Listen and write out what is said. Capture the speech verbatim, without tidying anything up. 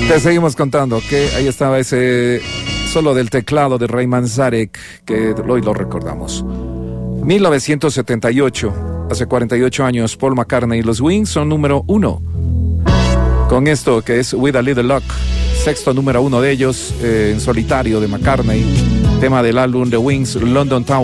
Te seguimos contando que ahí estaba ese solo del teclado de Ray Manzarek, que hoy lo recordamos. mil novecientos setenta y ocho, hace cuarenta y ocho años, Paul McCartney y los Wings son número uno. Con esto que es With a Little Luck, sexto número uno de ellos, eh, en solitario de McCartney, tema del álbum The Wings, London Town.